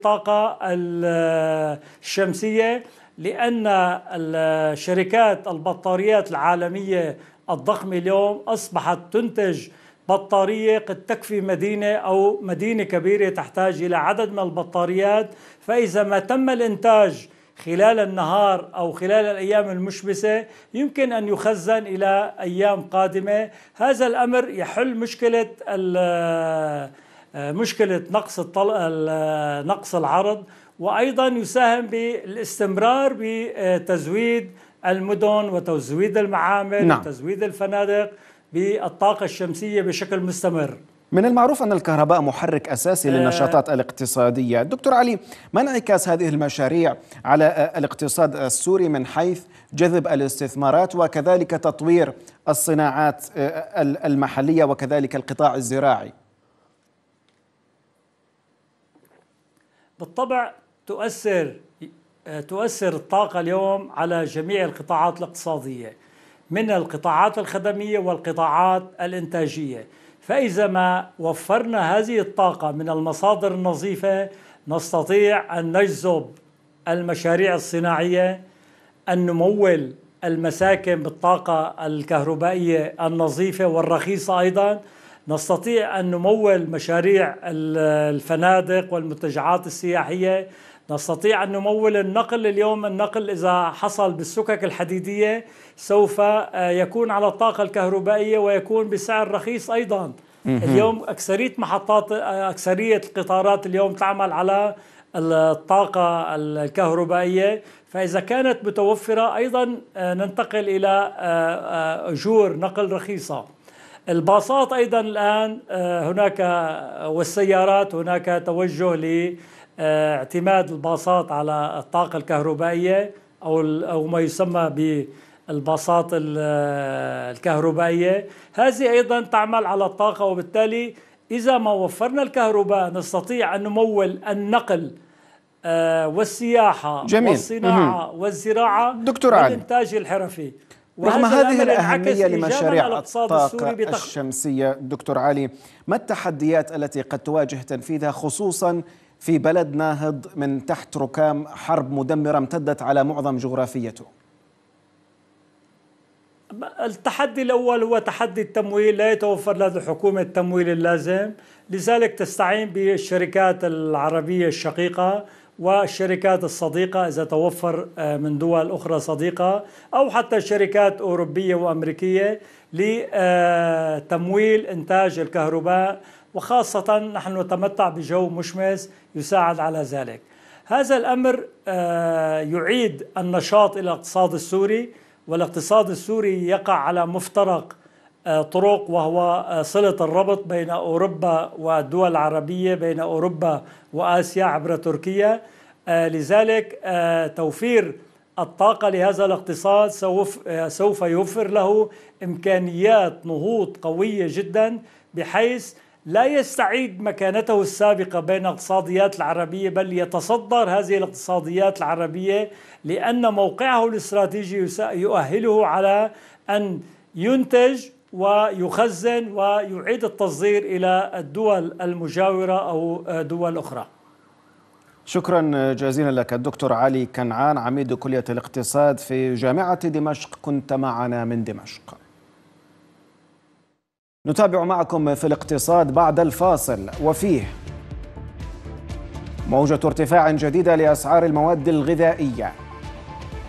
الطاقة الشمسية، لأن الشركات البطاريات العالمية الضخمة اليوم أصبحت تنتج بطارية قد تكفي مدينة أو مدينة كبيرة تحتاج إلى عدد من البطاريات. فإذا ما تم الإنتاج خلال النهار أو خلال الأيام المشمسة يمكن أن يخزن إلى أيام قادمة. هذا الأمر يحل مشكلة نقص العرض، وأيضا يساهم بالاستمرار بتزويد المدن وتزويد المعامل وتزويد الفنادق بالطاقة الشمسية بشكل مستمر. من المعروف أن الكهرباء محرك أساسي للنشاطات الاقتصادية. دكتور علي، ما انعكاس هذه المشاريع على الاقتصاد السوري من حيث جذب الاستثمارات وكذلك تطوير الصناعات المحلية وكذلك القطاع الزراعي؟ بالطبع تؤثر الطاقة اليوم على جميع القطاعات الاقتصادية، من القطاعات الخدمية والقطاعات الإنتاجية. فإذا ما وفرنا هذه الطاقة من المصادر النظيفة نستطيع أن نجذب المشاريع الصناعية، أن نمول المساكن بالطاقة الكهربائية النظيفة والرخيصة. أيضا نستطيع أن نمول مشاريع الفنادق والمنتجعات السياحية، نستطيع أن نمول النقل. اليوم النقل إذا حصل بالسكك الحديدية سوف يكون على الطاقة الكهربائية ويكون بسعر رخيص أيضا. اليوم أكثرية القطارات اليوم تعمل على الطاقة الكهربائية، فإذا كانت متوفرة أيضا ننتقل إلى أجور نقل رخيصة. الباصات أيضا الآن هناك والسيارات هناك توجه لاعتماد الباصات على الطاقة الكهربائية أو ما يسمى بالباصات الكهربائية. هذه أيضا تعمل على الطاقة، وبالتالي إذا ما وفرنا الكهرباء نستطيع أن نمول النقل والسياحة والصناعة والزراعة والإنتاج الحرفي. رغم هذه الأهمية لمشاريع الطاقة الشمسية دكتور علي، ما التحديات التي قد تواجه تنفيذها خصوصا في بلد ناهض من تحت ركام حرب مدمرة امتدت على معظم جغرافيته؟ التحدي الأول هو تحدي التمويل، لا يتوفر لدى الحكومة التمويل اللازم، لذلك تستعين بالشركات العربية الشقيقة والشركات الصديقة إذا توفر من دول أخرى صديقة، أو حتى شركات أوروبية وأمريكية لتمويل إنتاج الكهرباء، وخاصة نحن نتمتع بجو مشمس يساعد على ذلك. هذا الأمر يعيد النشاط إلى الاقتصاد السوري، والاقتصاد السوري يقع على مفترق طرق، وهو صلة الربط بين أوروبا والدول العربية، بين أوروبا وآسيا عبر تركيا. لذلك توفير الطاقة لهذا الاقتصاد سوف يوفر له إمكانيات نهوض قوية جدا، بحيث لا يستعيد مكانته السابقة بين الاقتصاديات العربية، بل يتصدر هذه الاقتصاديات العربية، لأن موقعه الاستراتيجي يؤهله على أن ينتج ويخزن ويعيد التصدير إلى الدول المجاورة أو دول أخرى. شكرا جزيلا لك الدكتور علي كنعان، عميد كلية الاقتصاد في جامعة دمشق، كنت معنا من دمشق. نتابع معكم في الاقتصاد بعد الفاصل، وفيه موجة ارتفاع جديدة لأسعار المواد الغذائية.